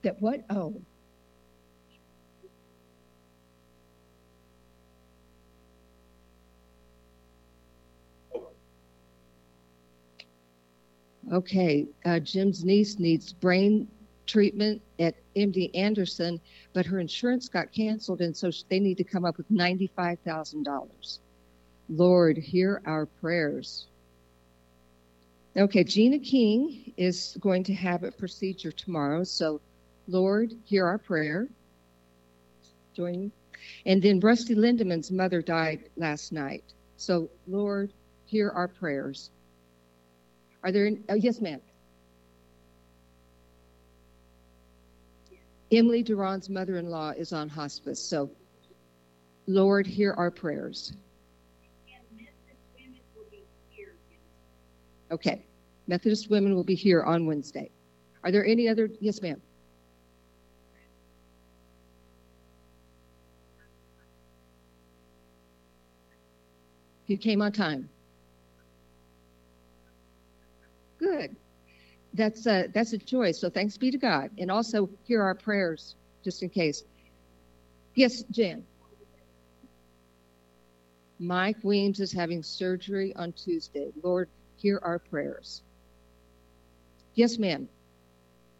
That what? Oh. Okay. Jim's niece needs brain treatment at MD Anderson, but her insurance got canceled, and so they need to come up with $95,000. Lord, hear our prayers. Okay, Gina King is going to have a procedure tomorrow, so Lord, hear our prayer. Join me. And then Rusty Lindemann's mother died last night, so Lord, hear our prayers. Are there? Oh, yes, ma'am. Emily Duran's mother-in-law is on hospice, so Lord, hear our prayers. Okay, Methodist women will be here on Wednesday. Are there any other? Yes, ma'am. You came on time. Good. That's a joy. So thanks be to God, and also hear our prayers, just in case. Yes, Jan. Mike Weems is having surgery on Tuesday. Lord, hear our prayers. Yes, ma'am.